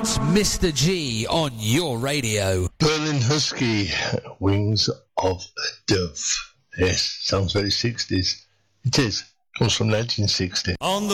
Mr. G on your radio. Berlin Husky, Wings of a Dove. Yes, sounds very 60s. It is. Comes from 1960. On the